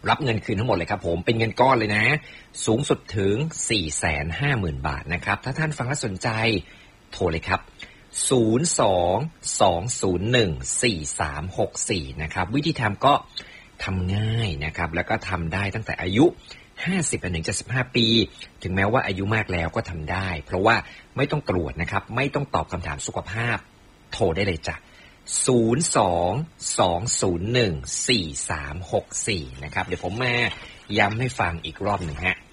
รับเงินคืนทั้งหมดเลยครับผมเป็นเงินก้อนเลยนะสูงสุดถึง 450,000 บาทนะครับถ้าท่านฟังแล้วสนใจโทรเลยครับ02-201-4364นะครับวิธีทำก็ทำง่ายนะครับแล้วก็ทำได้ตั้งแต่อายุ50-75 ปีถึงแม้ว่าอายุมากแล้วก็ทำได้เพราะว่าไม่ต้องตรวจนะครับไม่ต้องตอบคำถามสุขภาพโทรได้เลยจ้ะ02-201-4364นะครับเดี๋ยวผมมาย้ำให้ฟังอีกรอบหนึ่งฮะ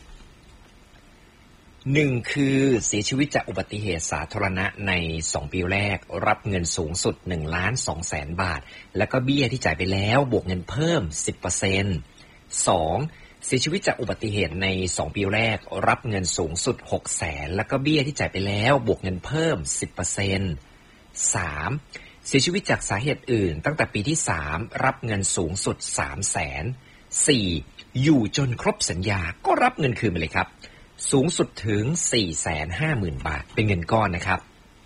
1คือเสียชีวิตจากอุบัติเหตุสาธารณะใน2ปีแรกรับเงินสูงสุด 1,200,000 บาทแล้วก็เบี้ยที่จ่ายไปแล้วบวกเงินเพิ่ม 10% 2เสียชีวิตจากอุบัติเหตุใน2ปีแรกรับเงินสูงสุด 600,000แล้วก็เบี้ยที่จ่ายไปแล้วบวกเงินเพิ่ม 10% 3เสียชีวิตจากสาเหตุอื่นตั้งแต่ปีที่3รับเงินสูงสุด 300,000 4อยู่จนครบสัญญาก็รับเงินคืนไปเลยครับสูงสุดถึง 450,000 บาทเป็นเงินก้อนนะครับ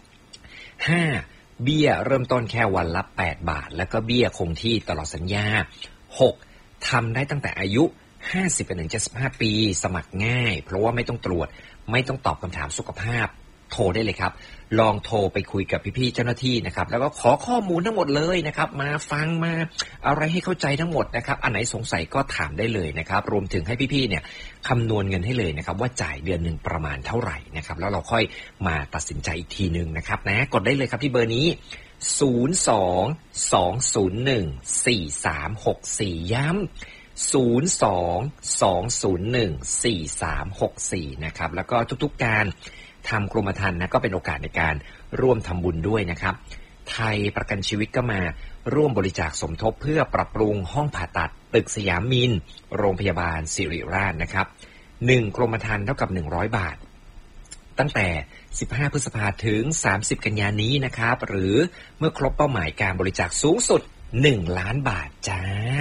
5เบี้ยเริ่มต้นแค่วันละ8 บาทแล้วก็เบี้ยคงที่ตลอดสัญญา6ทำได้ตั้งแต่อายุ50-75 ปีสมัครง่ายเพราะว่าไม่ต้องตรวจไม่ต้องตอบคำถามสุขภาพโทรได้เลยครับลองโทรไปคุยกับพี่ๆเจ้าหน้าที่นะครับแล้วก็ขอข้อมูลทั้งหมดเลยนะครับมาฟังมาอะไรให้เข้าใจทั้งหมดนะครับอันไหนสงสัยก็ถามได้เลยนะครับรวมถึงให้พี่ๆเนี่ยคำนวณเงินให้เลยนะครับว่าจ่ายเดือนนึงประมาณเท่าไหร่นะครับแล้วเราค่อยมาตัดสินใจอีกทีนึงนะครับนะกดได้เลยครับที่เบอร์นี้02-201-4364ย้ำ02-201-4364นะครับแล้วก็ทุกๆการทำกรมธรรม์นะก็เป็นโอกาสในการร่วมทำบุญด้วยนะครับไทยประกันชีวิตก็มาร่วมบริจาคสมทบเพื่อปรับปรุงห้องผ่าตัดตึกสยามมินโรงพยาบาลสิริราชนะครับ1กรมธรรม์เท่ากับ100 บาทตั้งแต่15 พฤษภาคมถึง30 กันยายนนี้นะครับหรือเมื่อครบเป้าหมายการบริจาคสูงสุด1 ล้านบาทจ้า